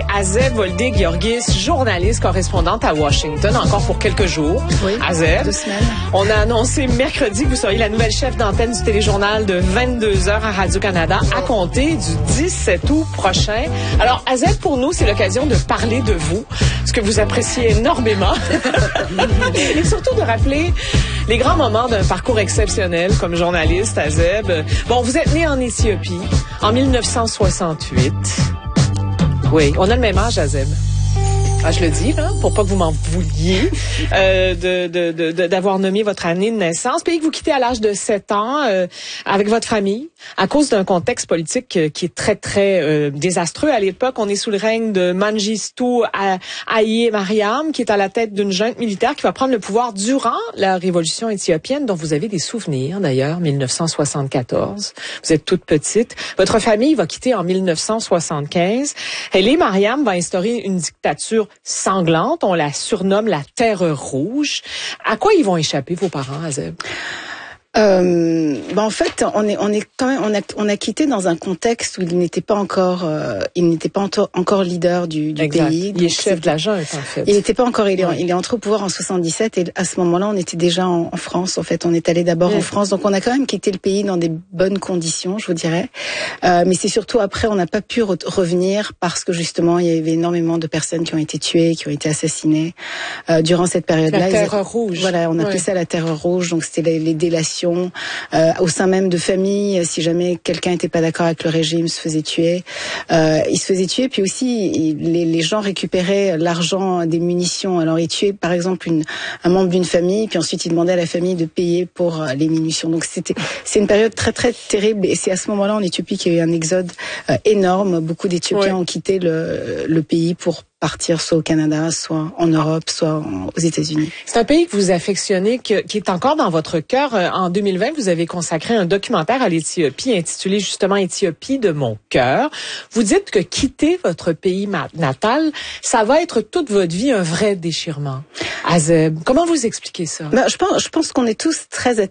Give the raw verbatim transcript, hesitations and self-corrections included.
Azeb Woldé-Georgis, journaliste correspondante à Washington, encore pour quelques jours. Oui, Azeb, deux semaines. On a annoncé mercredi que vous seriez la nouvelle chef d'antenne du téléjournal de vingt-deux heures à Radio-Canada à compter du dix-sept août prochain. Alors, Azeb, pour nous, c'est l'occasion de parler de vous, ce que vous appréciez énormément. Et surtout de rappeler les grands moments d'un parcours exceptionnel comme journaliste, Azeb. Bon, vous êtes né en Éthiopie en mille neuf cent soixante-huit. Oui, on a le même âge, Azeb. Ah, je le dis, là, pour pas que vous m'en vouliez, euh, de, de, de, de, d'avoir nommé votre année de naissance. Pays que vous quittez à l'âge de sept ans, euh, avec votre famille, à cause d'un contexte politique euh, qui est très, très euh, désastreux. À l'époque, on est sous le règne de Mengistu Haïlé Mariam, qui est à la tête d'une junte militaire qui va prendre le pouvoir durant la révolution éthiopienne, dont vous avez des souvenirs, d'ailleurs, mille neuf cent soixante-quatorze. Vous êtes toute petite. Votre famille va quitter en mille neuf cent soixante-quinze. Haïlé Mariam va instaurer une dictature sanglante, on la surnomme la Terreur rouge. À quoi ils vont échapper, vos parents, Azeb? Euh, ben en fait, on est, on est quand même, on a, on a quitté dans un contexte où il n'était pas encore, euh, il n'était pas encore, encore leader du, du pays. Il est chef de la junte, en fait. Il n'était pas encore, il est, ouais. il est entré au pouvoir en soixante-dix-sept et à ce moment-là, on était déjà en, en France. En fait, on est allé d'abord ouais. en France, donc on a quand même quitté le pays dans des bonnes conditions, je vous dirais. Euh, mais c'est surtout après, on n'a pas pu re- revenir parce que justement, il y avait énormément de personnes qui ont été tuées, qui ont été assassinées euh, durant cette période-là. La Terreur rouge. Voilà, on appelait ouais. ça la Terreur rouge. Donc c'était les, les délations. Euh, au sein même de familles, si jamais quelqu'un n'était pas d'accord avec le régime, se faisait tuer. Euh, il se faisait tuer, puis aussi il, les, les gens récupéraient l'argent des munitions. Alors ils tuaient par exemple une, un membre d'une famille, puis ensuite ils demandaient à la famille de payer pour les munitions. Donc c'était c'est une période très très terrible et c'est à ce moment-là en Éthiopie qu'il y a eu un exode euh, énorme. Beaucoup d'Éthiopiens ouais. ont quitté le, le pays pour partir soit au Canada, soit en Europe, soit en, aux États-Unis. C'est un pays que vous affectionnez, que, qui est encore dans votre cœur. En deux mille vingt, vous avez consacré un documentaire à l'Éthiopie intitulé justement Éthiopie de mon cœur. Vous dites que quitter votre pays natal, ça va être toute votre vie un vrai déchirement. Azeb, comment vous expliquez ça? Ben, je pense, je pense qu'on est tous très